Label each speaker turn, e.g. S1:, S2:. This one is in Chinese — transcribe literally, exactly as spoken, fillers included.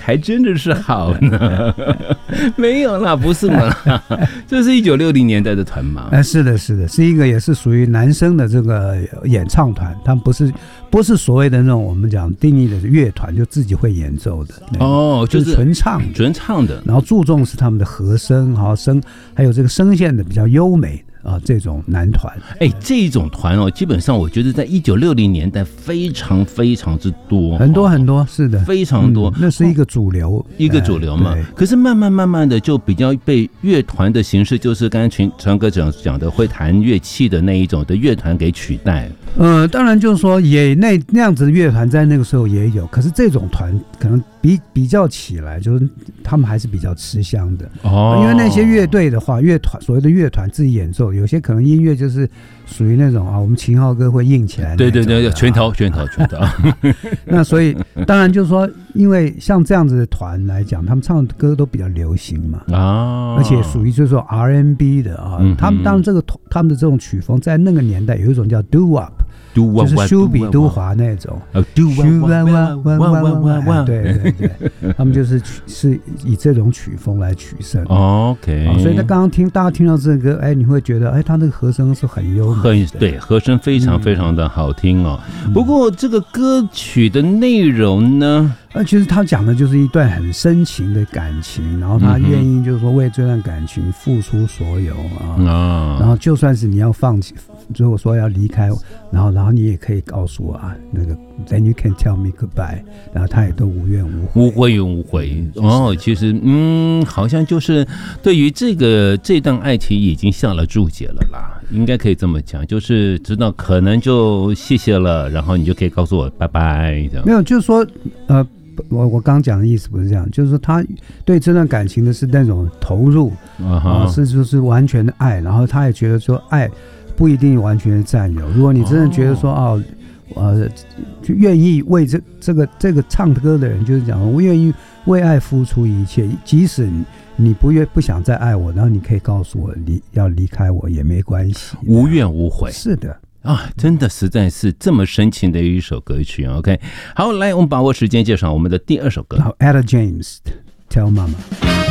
S1: 还真的是好呢。没有啦，不是嘛？这是一九六零年代的团嘛？
S2: 哎，是的，是的，是一个也是属于男生的这个演唱团，他们不是不是所谓的那种我们讲定义的乐团，就自己会演奏的。
S1: 哦，就是、
S2: 就是纯唱
S1: 纯唱的，
S2: 然后注重是他们的和声，好声，还有这个声线的比较优美。啊，这种男团，
S1: 哎，这种团哦，基本上我觉得在一九六零年代非常非常之多，
S2: 很多很多，是的，
S1: 非常多，
S2: 嗯、那是一个主流，
S1: 一个主流嘛。
S2: 哎、
S1: 可是慢慢慢慢的就比较被乐团的形式，就是刚才传哥讲讲的会弹乐器的那一种的乐团给取代。
S2: 呃，当然就是说也那那样子的乐团在那个时候也有，可是这种团可能比比较起来，就是他们还是比较吃香的哦。因为那些乐队的话，乐团所谓的乐团自己演奏，有些可能音乐就是属于那种啊，我们秦昊歌会硬起来，
S1: 对对对，拳头拳头拳头。
S2: 那所以当然就是说，因为像这样子的团来讲，他们唱的歌都比较流行嘛啊，而且属于就是说 R and B 的啊，嗯、他们当然这个他们的这种曲风在那个年代有一种叫 doo-wop。就是修比都华那种，修哇哇哇哇哇，对对对，他们就是是以这种曲风来取胜。
S1: OK，
S2: 所以他刚刚听大家听到这个歌，哎，你会觉得，哎，他那个和声是很优美的，
S1: 对，和声非常非常的好听哦。嗯、不过这个歌曲的内容呢？
S2: 呃，其实他讲的就是一段很深情的感情，然后他愿意就是说为这段感情付出所有啊，嗯、然后就算是你要放弃，如果说要离开，然后然后你也可以告诉我啊，那个 Then you can tell me goodbye， 然后他也都无怨无悔，
S1: 无悔无悔。哦，其实嗯，好像就是对于这个这段爱情已经下了注解了啦，应该可以这么讲，就是知道可能就谢谢了，然后你就可以告诉我拜拜这样。
S2: 没有，就是说呃。我我刚讲的意思不是这样，就是说他对这段感情的是那种投入啊、uh 呃，是就是完全的爱，然后他也觉得说爱不一定完全的占有。如果你真的觉得说哦，呃，就愿意为这这个这个唱歌的人，就是讲我愿意为爱付出一切，即使你你不愿不想再爱我，然后你可以告诉我离要离开我也没关系，
S1: 无怨无悔。
S2: 是的。
S1: 啊，真的实在是这么深情的一首歌曲 OK， 好，来我们把握时间介绍我们的第二首歌。
S2: 好 Etta James Tell Mama。